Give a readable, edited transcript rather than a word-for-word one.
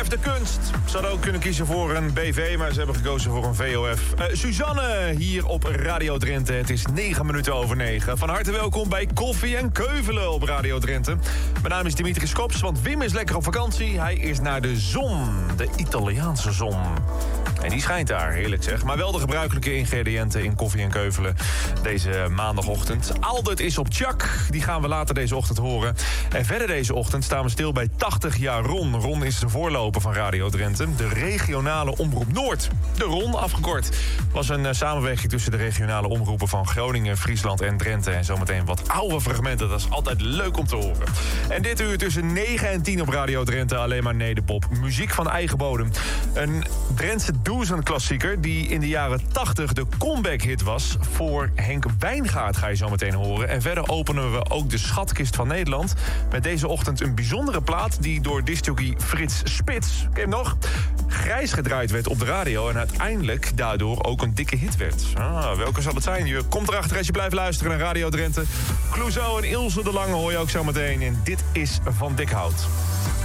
betreft de kunst. Ze hadden ook kunnen kiezen voor een BV, maar ze hebben gekozen voor een VOF. Suzanne hier op Radio Drenthe. Het is 9:09. Van harte welkom bij Koffie en Keuvelen op Radio Drenthe. Mijn naam is Dimitri Skops, want Wim is lekker op vakantie. Hij is naar de zon, de Italiaanse zon. En die schijnt daar, heerlijk zeg. Maar wel de gebruikelijke ingrediënten in Koffie en Keuvelen deze maandagochtend. Aldert is op tjak, die gaan we later deze ochtend horen. En verder deze ochtend staan we stil bij 80 jaar RON. RON is de voorloper van Radio Drenthe, de regionale omroep Noord. De RON, afgekort, was een samenwerking tussen de regionale omroepen van Groningen, Friesland en Drenthe. En zometeen wat oude fragmenten, dat is altijd leuk om te horen. En dit uur tussen 9 en 10 op Radio Drenthe alleen maar nederpop. Muziek van eigen bodem. Een Drentse klassieker die in de jaren 80 de comeback-hit was voor Henk Wijngaard, ga je zo meteen horen. En verder openen we ook de schatkist van Nederland met deze ochtend een bijzondere plaat die door discjockey Frits Spits, ken je hem nog, grijs gedraaid werd op de radio en uiteindelijk daardoor ook een dikke hit werd. Welke zal het zijn? Je komt erachter als je blijft luisteren naar Radio Drenthe. Clouseau en Ilse de Lange hoor je ook zo meteen en dit is Van Dikhout.